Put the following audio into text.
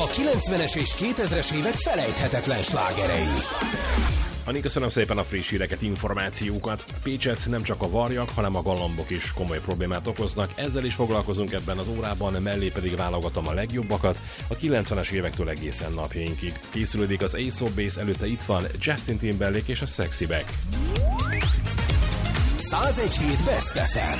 A 90-es és 2000-es évek felejthetetlen slágerei. Ani, köszönöm szépen a friss híreket, információkat. Pécset nem csak a varjak, hanem a galambok is komoly problémát okoznak. Ezzel is foglalkozunk ebben az órában, mellé pedig válogatom a legjobbakat a 90-es évektől egészen napjainkig. Készülődik az Ace of Base, előtte itt van Justin Timberlake és a Sexy Back. 101 Hét Best FM.